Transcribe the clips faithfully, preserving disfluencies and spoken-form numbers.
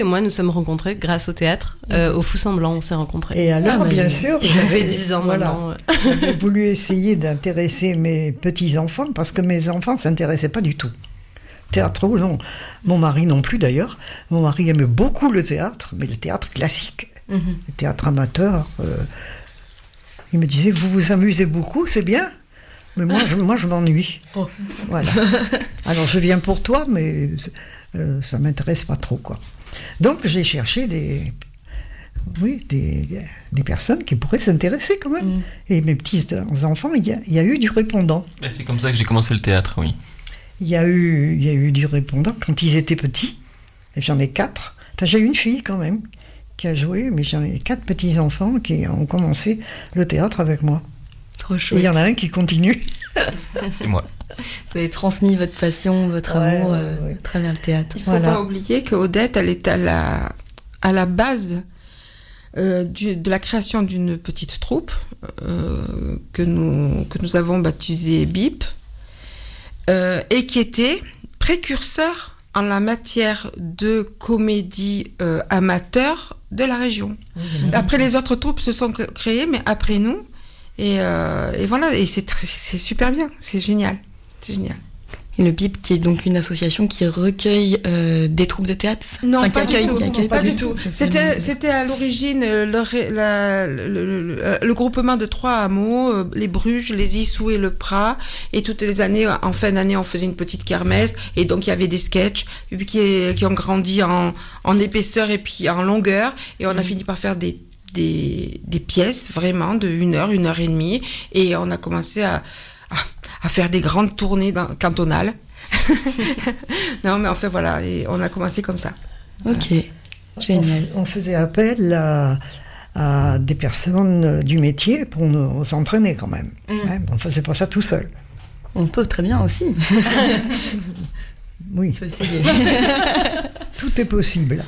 Moi, nous sommes rencontrés grâce au théâtre, euh, au Fou-Semblant, on s'est rencontrés. Et alors, ah, bien sûr, j'avais dix ans voilà, maintenant. J'avais voulu essayer d'intéresser mes petits-enfants, parce que mes enfants ne s'intéressaient pas du tout. Théâtre ou non. Mon mari non plus, d'ailleurs. Mon mari aimait beaucoup le théâtre, mais le théâtre classique. Mm-hmm. Le théâtre amateur. Euh, il me disait, vous vous amusez beaucoup, c'est bien, mais moi, je, moi, je m'ennuie. Oh. Voilà. Alors, je viens pour toi, mais euh, ça ne m'intéresse pas trop, quoi. Donc, j'ai cherché des, oui, des, des personnes qui pourraient s'intéresser quand même. Mm. Et mes petits-enfants, il y, y a eu du répondant. C'est comme ça que j'ai commencé le théâtre, oui. Il y a eu, il y a eu du répondant quand ils étaient petits. Et j'en ai quatre. Enfin, j'ai une fille quand même qui a joué, mais j'en ai quatre petits-enfants qui ont commencé le théâtre avec moi. Trop chouette. Et il y en a un qui continue. C'est moi. Vous avez transmis votre passion, votre ouais, amour euh, ouais. à travers le théâtre. Il ne faut voilà. pas oublier qu'Odette, elle est à la, à la base euh, du, de la création d'une petite troupe euh, que, nous, que nous avons baptisée B I P euh, et qui était précurseur en la matière de comédie euh, amateur de la région. Mmh. Après, les autres troupes se sont créées, mais après nous. Et, euh, et voilà, et c'est, très, c'est super bien, c'est génial. C'est génial. Et le B I P, qui est donc une association qui recueille euh, des troupes de théâtre, c'est ça? Non, enfin, pas, qui accueille, du tout, qui accueille, non, pas, pas du tout. tout. C'était, c'était à l'origine le, la, le, le, le, le groupement de trois hameaux, euh, les Bruges, les Issous et le Prat. Et toutes les années, en fin d'année, on faisait une petite kermesse. Et donc, il y avait des sketchs qui, qui ont grandi en, en épaisseur et puis en longueur. Et on a mmh. fini par faire des Des, des pièces vraiment de une heure, une heure et demie, et on a commencé à, à, à faire des grandes tournées dans, cantonales. Non, mais en fait, voilà, et on a commencé comme ça. Ok, voilà. Génial. On, on faisait appel à, à des personnes du métier pour nous s'entraîner quand même. Mm. Hein, on ne faisait pas ça tout seul. On peut très bien aussi. Oui. Tout est possible.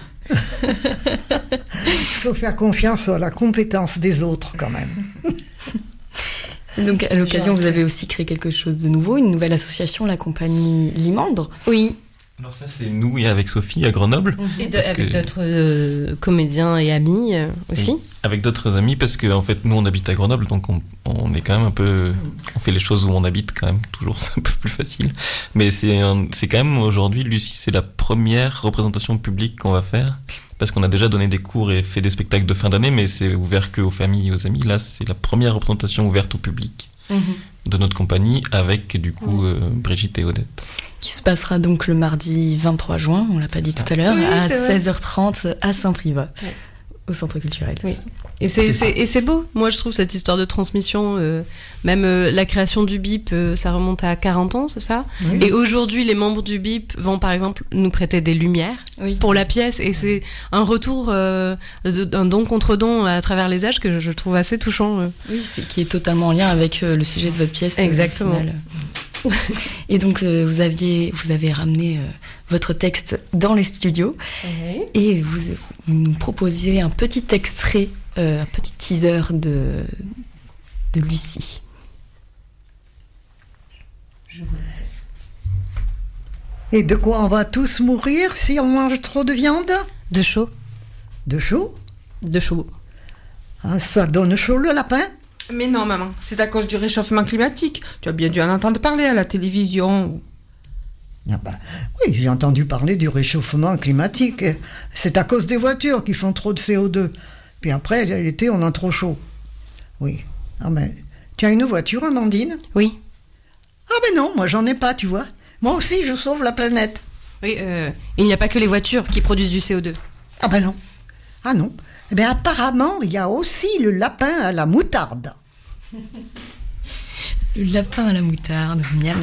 Il faut faire confiance à la compétence des autres quand même. Donc à l'occasion, vous avez aussi créé quelque chose de nouveau, une nouvelle association, la compagnie Limandre. Oui. Alors ça, c'est nous et avec Sophie à Grenoble. Et de, avec que... d'autres euh, comédiens et amis euh, aussi. Oui, avec d'autres amis, parce que en fait, nous, on habite à Grenoble, donc on, on est quand même un peu... On fait les choses où on habite quand même, toujours, c'est un peu plus facile. Mais c'est, un, c'est quand même, aujourd'hui, Lucie, c'est la première représentation publique qu'on va faire, parce qu'on a déjà donné des cours et fait des spectacles de fin d'année, mais c'est ouvert qu'aux familles et aux amis. Là, c'est la première représentation ouverte au public mm-hmm. de notre compagnie, avec, du coup, euh, Brigitte et Odette. Qui se passera donc le mardi vingt-trois juin, on l'a pas dit tout à l'heure, oui, à seize heures trente à Saint-Privat, ouais. au Centre culturel. Oui. Et c'est, c'est, et c'est beau, moi je trouve cette histoire de transmission, euh, même euh, la création du B I P, euh, ça remonte à quarante ans, c'est ça? Oui. Et aujourd'hui, les membres du B I P vont par exemple nous prêter des lumières oui. pour la pièce, et c'est un retour, euh, d'un don contre don à travers les âges que je, je trouve assez touchant. Euh. Oui, c'est, qui est totalement en lien avec euh, le sujet de votre pièce. Exactement. Euh, Et donc euh, vous aviez, vous avez ramené euh, votre texte dans les studios oui. et vous, vous nous proposiez un petit extrait, euh, un petit teaser de de Lucie. Je vous laisse. Et de quoi on va tous mourir si on mange trop de viande? De chaud. De chaud? De chaud. Ah, ça donne chaud le lapin? Mais non, maman, c'est à cause du réchauffement climatique. Tu as bien dû en entendre parler à la télévision. Ah ben, oui, j'ai entendu parler du réchauffement climatique. C'est à cause des voitures qui font trop de C O deux. Puis après, l'été, on a trop chaud. Oui. Ah ben, tu as une voiture, Amandine? Oui. Ah ben non, moi j'en ai pas, tu vois. Moi aussi, je sauve la planète. Oui, euh, il n'y a pas que les voitures qui produisent du C O deux. Ah ben non. Ah non. Eh bien, apparemment, il y a aussi le lapin à la moutarde. Le lapin à la moutarde, miam.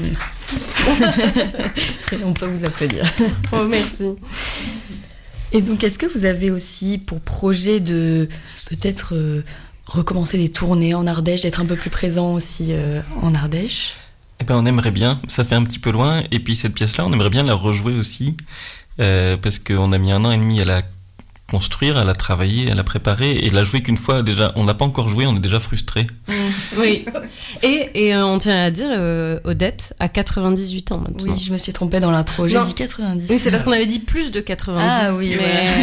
On peut vous applaudir. Oh, merci. Et donc, est-ce que vous avez aussi pour projet de peut-être euh, recommencer des tournées en Ardèche, d'être un peu plus présent aussi euh, en Ardèche? Eh ben, on aimerait bien. Ça fait un petit peu loin. Et puis, cette pièce-là, on aimerait bien la rejouer aussi. Euh, parce qu'on a mis un an et demi à la construire, à la travailler, à la préparer, et la jouer qu'une fois déjà. On n'a pas encore joué, on est déjà frustrés. Mmh, oui. Et, et euh, on tient à dire, euh, Odette a quatre-vingt-dix-huit ans maintenant. Oui, je me suis trompée dans l'intro, j'ai non. dit quatre-vingt-dix. Oui, c'est parce qu'on avait dit plus de quatre-vingt-dix. Ah oui, mais... voilà.